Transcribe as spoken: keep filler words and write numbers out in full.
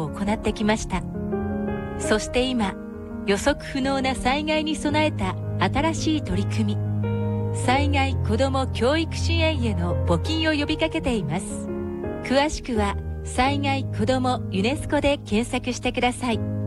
行ってきました。そして今、予測不能な災害に備えた新しい取り組み、災害子ども教育支援への募金を呼びかけています。詳しくは、災害子どもユネスコで検索してください。